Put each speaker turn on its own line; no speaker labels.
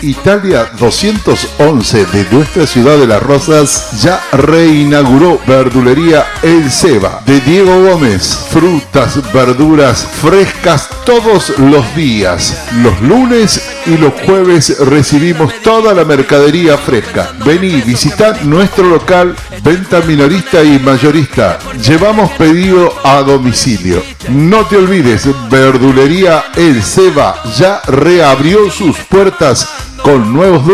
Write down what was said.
Italia 211 de nuestra ciudad de Las Rosas ya reinauguró Verdulería El Ceba de Diego Gómez. Frutas, verduras frescas todos los días. Los lunes y los jueves recibimos toda la mercadería fresca. Vení, visitá nuestro local, venta minorista y mayorista. Llevamos pedido a domicilio. No te olvides, Verdulería El Ceba ya reabrió sus puertas con nuevos